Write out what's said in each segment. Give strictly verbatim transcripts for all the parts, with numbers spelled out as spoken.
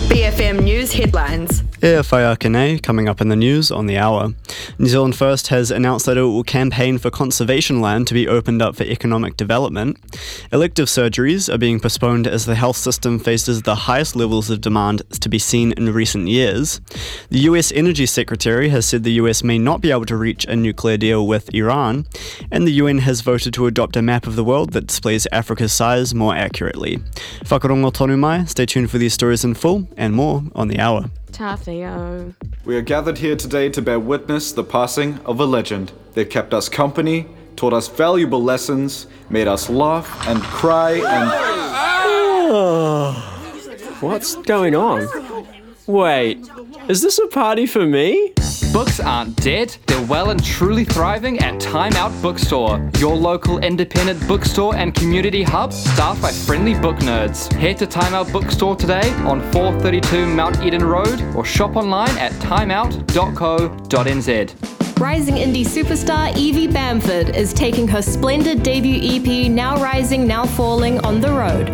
B F M News headlines. E Whaiakene, coming up in the news on the hour. New Zealand First has announced that it will campaign for conservation land to be opened up for economic development. Elective surgeries are being postponed as the health system faces the highest levels of demand to be seen in recent years. The U S Energy Secretary has said the U S may not be able to reach a nuclear deal with Iran. And the U N has voted to adopt a map of the world that displays Africa's size more accurately. Whakarongo tonu mai, stay tuned for these stories in full and more on the hour. Tawhio. We are gathered here today to bear witness the passing of a legend that kept us company, taught us valuable lessons, made us laugh and cry and... Oh, what's going on? Wait, is this a party for me? Books aren't dead, they're well and truly thriving at Time Out Bookstore, your local independent bookstore and community hub staffed by friendly book nerds. Head to Time Out Bookstore today on four thirty-two Mount Eden Road or shop online at timeout dot co dot n z. Rising indie superstar Evie Bamford is taking her splendid debut E P Now Rising, Now Falling on the road.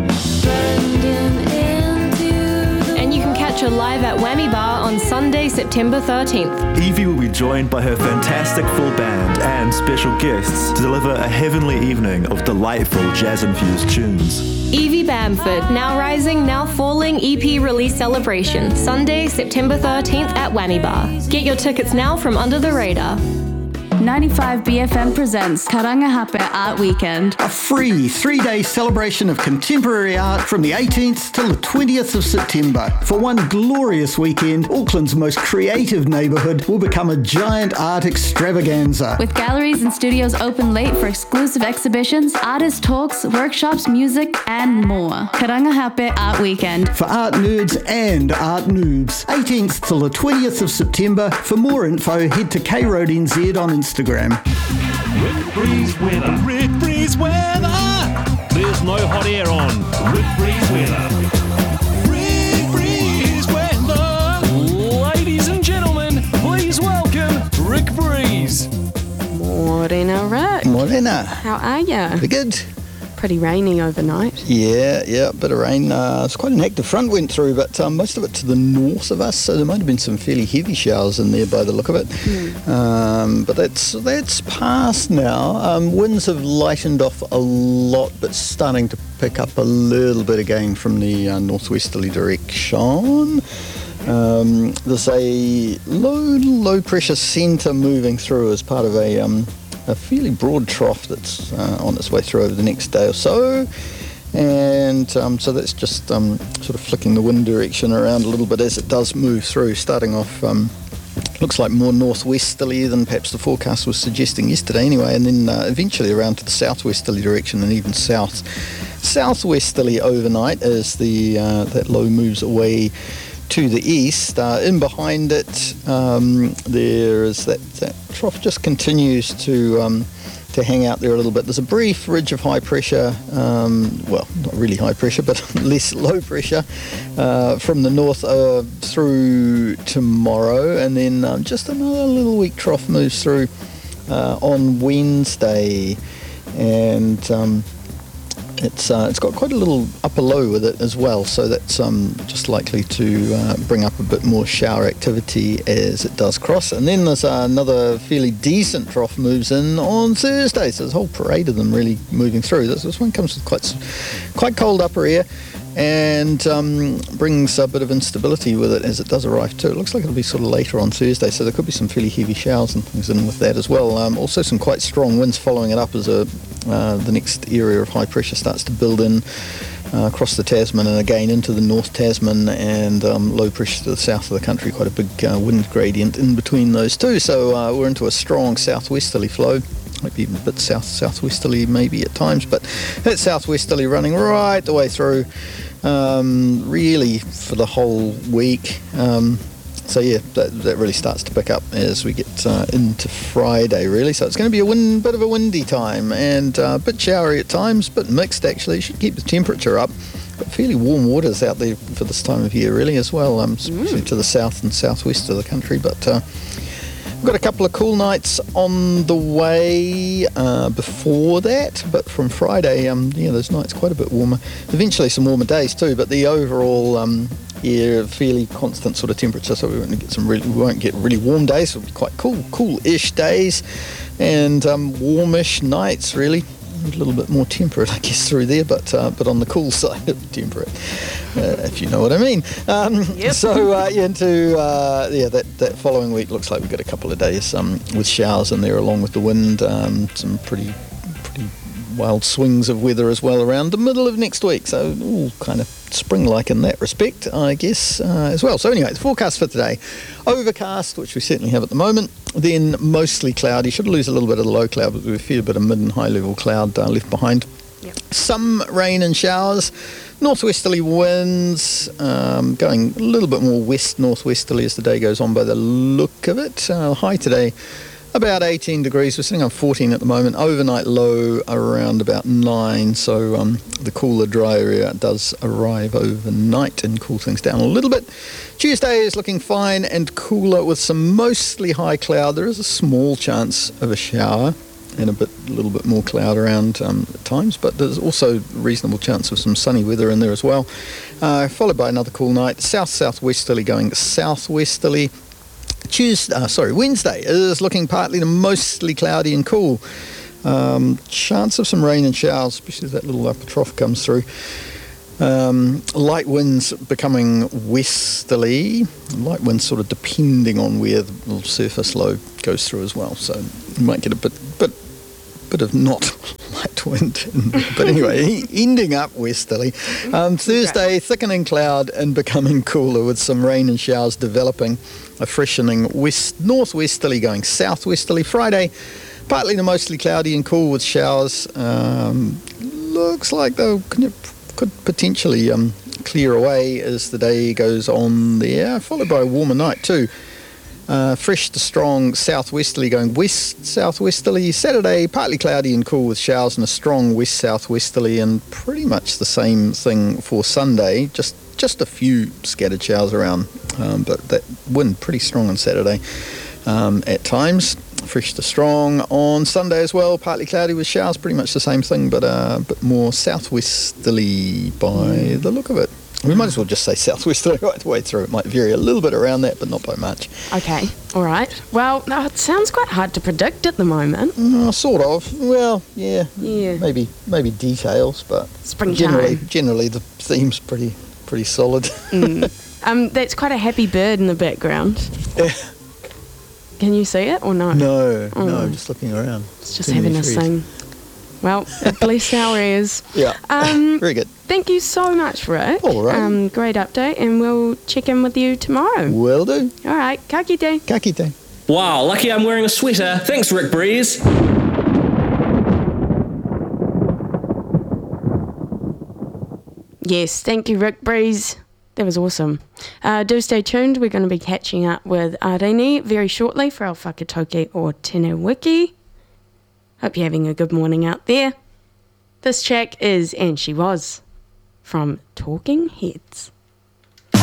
And you can catch her live at Whammy Bar on Sunday, September thirteenth. Evie will be joined by her fantastic full band and special guests to deliver a heavenly evening of delightful jazz-infused tunes. Evie Bamford, Now Rising, Now Falling E P release celebration, Sunday, September thirteenth at Whammy Bar. Get your tickets now from Under the Radar. ninety-five B F M presents Karangahape Art Weekend. A free three-day celebration of contemporary art from the eighteenth till the twentieth of September. For one glorious weekend, Auckland's most creative neighbourhood will become a giant art extravaganza. With galleries and studios open late for exclusive exhibitions, artist talks, workshops, music, and more. Karangahape Art Weekend. For art nerds and art noobs. eighteenth till the twentieth of September. For more info, head to K Road N Z on Instagram. Rick Breeze weather. Rick Breeze weather. There's no hot air on. Rick Breeze weather. Rick Breeze weather. Ladies and gentlemen, please welcome Rick Breeze. Morena, Rick. Morena. How are ya? Pretty good. Pretty rainy overnight. Yeah, yeah, a bit of rain. Uh, it's quite an active front went through, but um, most of it to the north of us, so there might have been some fairly heavy showers in there by the look of it. Mm. Um, but that's that's past now. Um, winds have lightened off a lot, but starting to pick up a little bit again from the uh, northwesterly direction. Um, there's a low, low pressure centre moving through as part of a... Um, a fairly broad trough that's uh, on its way through over the next day or so, and um, so that's just um, sort of flicking the wind direction around a little bit as it does move through, starting off um, looks like more northwesterly than perhaps the forecast was suggesting yesterday anyway, and then uh, eventually around to the southwesterly direction and even south southwesterly overnight as the uh, that low moves away to the east. Uh, in behind it, um, there is that, that trough just continues to um, to hang out there a little bit. There's a brief ridge of high pressure, um, well, not really high pressure, but less low pressure uh, from the north uh, through tomorrow, and then um, just another little weak trough moves through uh, on Wednesday, and um, It's uh, it's got quite a little upper low with it as well, so that's um, just likely to uh, bring up a bit more shower activity as it does cross. And then there's uh, another fairly decent trough moves in on Thursday, so there's a whole parade of them really moving through. This, this one comes with quite quite cold upper air and um, brings a bit of instability with it as it does arrive too. It looks like it'll be sort of later on Thursday, so there could be some fairly heavy showers and things in with that as well. Um, also some quite strong winds following it up as a, uh, the next area of high pressure starts to build in uh, across the Tasman and again into the North Tasman, and um, low pressure to the south of the country, quite a big uh, wind gradient in between those two. So uh, we're into a strong southwesterly flow. Might be even a bit south southwesterly maybe at times, but that southwesterly running right the way through, um, really for the whole week. Um, so yeah, that, that really starts to pick up as we get uh, into Friday really. So it's going to be a wind, bit of a windy time and uh, a bit showery at times, but mixed actually. It should keep the temperature up. But fairly warm waters out there for this time of year really as well, um, especially mm. to the south and southwest of the country. But uh, we've got a couple of cool nights on the way uh, before that, but from Friday, um, yeah, those nights quite a bit warmer. Eventually some warmer days too, but the overall um, yeah, fairly constant sort of temperature, so we won't get some really, we won't get really warm days. It'll be quite cool, cool-ish days, and um, warmish nights. Really, a little bit more temperate, I guess, through there, but uh, but on the cool side of temperate, uh, if you know what I mean. Um, Yep. So uh, yeah, into uh, yeah, that, that following week looks like we've got a couple of days um, with showers in there, along with the wind. Um, some pretty pretty wild swings of weather as well around the middle of next week. So all kind of spring-like in that respect, I guess, uh, as well. So anyway, the forecast for today: overcast, which we certainly have at the moment. Then mostly cloudy. Should lose a little bit of the low cloud, but we feel a bit of mid and high level cloud uh, left behind. Yep. Some rain and showers. Northwesterly winds, um, going a little bit more west northwesterly as the day goes on by the look of it. Uh, high today about eighteen degrees. We're sitting on fourteen at the moment. Overnight low around about nine. So um, the cooler, dry area does arrive overnight and cool things down a little bit. Tuesday is looking fine and cooler with some mostly high cloud. There is a small chance of a shower and a bit, a little bit more cloud around um, at times, but there's also reasonable chance of some sunny weather in there as well. Uh, followed by another cool night. South southwesterly going southwesterly. Tuesday, uh, sorry, Wednesday is looking partly to mostly cloudy and cool. Um, chance of some rain and showers, especially as that little upper trough comes through. Um, light winds becoming westerly. Light winds sort of depending on where the little surface low goes through as well. So you might get a bit, bit, bit of not light wind. But anyway, ending up westerly. Um, Thursday, thickening cloud and becoming cooler with some rain and showers developing. A freshening west northwesterly going southwesterly. Friday, partly to mostly cloudy and cool with showers. Um, looks like they'll could potentially um, clear away as the day goes on there, followed by a warmer night too. Uh, fresh to strong southwesterly going west southwesterly. Saturday, partly cloudy and cool with showers and a strong west southwesterly, and pretty much the same thing for Sunday. Just just a few scattered showers around, um, but that wind pretty strong on Saturday um, at times. Fresh to strong on Sunday as well, partly cloudy with showers, pretty much the same thing, but a bit more southwesterly by the look of it. We might as well just say southwesterly right the way through. It might vary a little bit around that, but not by much. Okay, all right. Well, no, it sounds quite hard to predict at the moment. Uh, sort of. Well, yeah. Yeah. Maybe maybe details, but Springtime. generally, generally the theme's pretty pretty solid. Mm. Um, that's quite a happy bird in the background. Yeah. Can you see it or no? No, Oh. no, just looking around. It's just Too having many a trees. sing. Well, bless our ears. Yeah. Um, Very good. Thank you so much, Rick. All right. Um, great update, and we'll check in with you tomorrow. Will do. All right. Ka kite. Ka kite. Wow, lucky I'm wearing a sweater. Thanks, Rick Breeze. Yes, thank you, Rick Breeze. That was awesome. Uh, do stay tuned. We're going to be catching up with Arini very shortly for our Whakatoke or Tēnā Wiki. Hope you're having a good morning out there. This track is And She Was from Talking Heads.